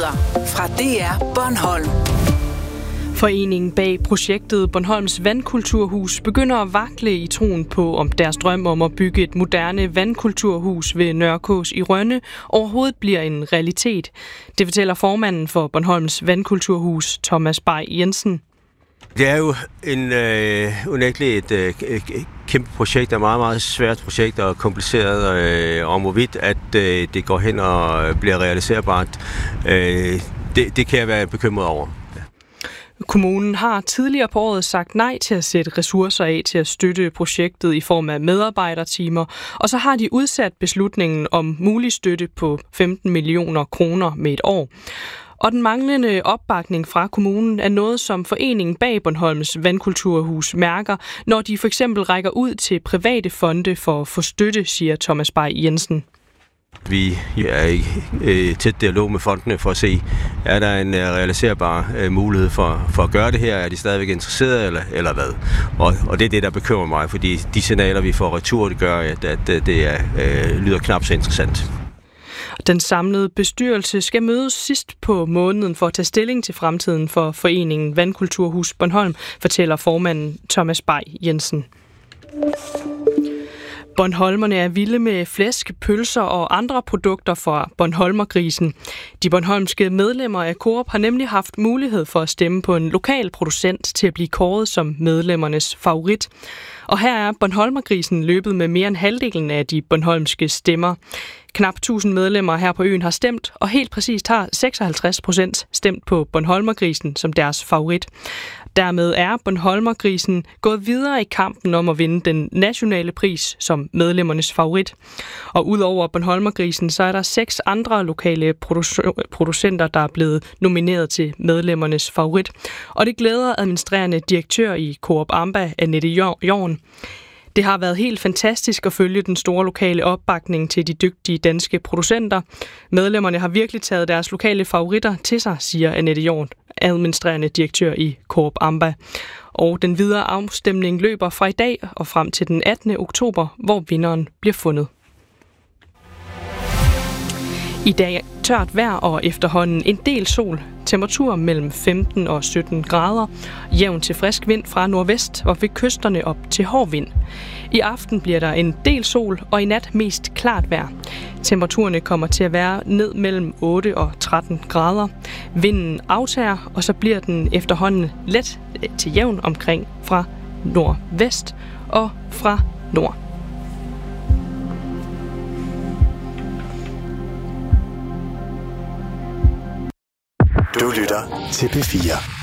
Nyheder fra DR Bornholm. Foreningen bag projektet Bornholms Vandkulturhus begynder at vakle i troen på, om deres drøm om at bygge et moderne vandkulturhus ved Nørrekås i Rønne overhovedet bliver en realitet. Det fortæller formanden for Bornholms Vandkulturhus, Thomas Bay Jensen. Det er jo unægteligt et kæmpe projekt, et meget, meget svært projekt og kompliceret, om hvorvidt at det går hen og bliver realiserbart. Det kan jeg være bekymret over. Kommunen har tidligere på året sagt nej til at sætte ressourcer af til at støtte projektet i form af medarbejdertimer, og så har de udsat beslutningen om mulig støtte på 15 millioner kroner med et år. Og den manglende opbakning fra kommunen er noget, som foreningen bag Bornholms Vandkulturhus mærker, når de for eksempel rækker ud til private fonde for at få støtte, siger Thomas Bay Jensen. Vi er i tæt dialog med fondene for at se, er der en realiserbar mulighed for at gøre det her? Er de stadigvæk interesserede, eller hvad? Og det er det, der bekymrer mig, fordi de signaler, vi får retur, det gør, at det lyder knap så interessant. Den samlede bestyrelse skal mødes sidst på måneden for at tage stilling til fremtiden for foreningen Vandkulturhus Bornholm, fortæller formanden Thomas Bay Jensen. Bornholmerne er vilde med flæsk, pølser og andre produkter fra Bornholmergrisen. De bornholmske medlemmer af Coop har nemlig haft mulighed for at stemme på en lokal producent til at blive kåret som medlemmernes favorit. Og her er Bornholmergrisen løbet med mere end halvdelen af de bornholmske stemmer. Knap 1000 medlemmer her på øen har stemt, og helt præcist har 56% stemt på Bornholmergrisen som deres favorit. Dermed er Bornholmergrisen gået videre i kampen om at vinde den nationale pris som medlemmernes favorit. Og udover Bornholmergrisen, så er der 6 andre lokale producenter, der er blevet nomineret til medlemmernes favorit. Og det glæder administrerende direktør i Coop Amba, Annette Jorn. Det har været helt fantastisk at følge den store lokale opbakning til de dygtige danske producenter. Medlemmerne har virkelig taget deres lokale favoritter til sig, siger Annette Jorn, administrerende direktør i Coop Amba. Og den videre afstemning løber fra i dag og frem til den 18. oktober, hvor vinderen bliver fundet. I dag tørt vejr og efterhånden en del sol. Temperatur mellem 15 og 17 grader. Jævn til frisk vind fra nordvest og ved kysterne op til hård vind. I aften bliver der en del sol og i nat mest klart vejr. Temperaturerne kommer til at være ned mellem 8 og 13 grader. Vinden aftager, og så bliver den efterhånden let til jævn omkring fra nordvest og fra nord. Du lytter til P4.